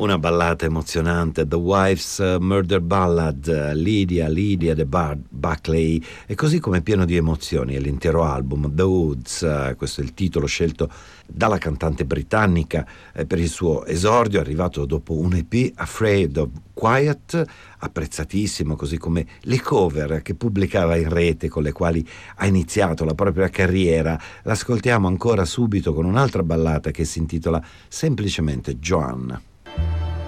Una ballata emozionante, The Wife's Murder Ballad, Lydia the Buckley, e così come pieno di emozioni è l'intero album, The Woods. Questo è il titolo scelto dalla cantante britannica per il suo esordio, arrivato dopo un EP, Afraid of Quiet, apprezzatissimo, così come le cover che pubblicava in rete con le quali ha iniziato la propria carriera. L'ascoltiamo ancora subito con un'altra ballata che si intitola semplicemente Joanne.